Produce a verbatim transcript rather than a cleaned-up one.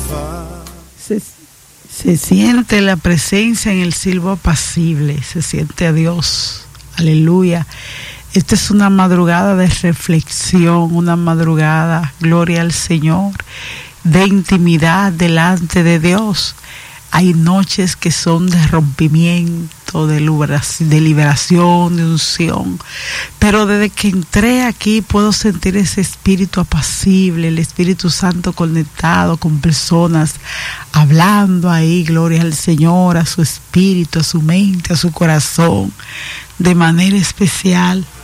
Se, se siente la presencia en el silbo apacible, se siente a Dios. Aleluya. Esta es una madrugada de reflexión, una madrugada, gloria al Señor, de intimidad delante de Dios. Hay noches que son de rompimiento, de liberación, de liberación, de unción. Pero desde que entré aquí puedo sentir ese espíritu apacible, el Espíritu Santo conectado con personas, hablando ahí, gloria al Señor, a su espíritu, a su mente, a su corazón, de manera especial.